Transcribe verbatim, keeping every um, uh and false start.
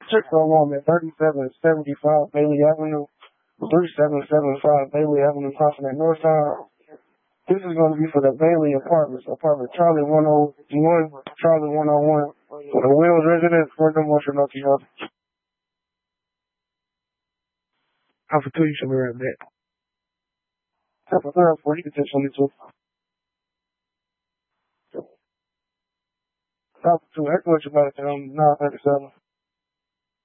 Check for a woman at thirty-seven seventy-five Bailey Avenue, thirty-seven seventy-five Bailey Avenue, crossing at Northside. This is going to be for the Bailey Apartments, apartment Charlie one oh one, Charlie one oh one, for the Wills residence, for the motion of the other. Alpha two, you should be right back. Alpha three, four, you can take twenty-two. Alpha two, ask what you about it, um, nine thirty-seven.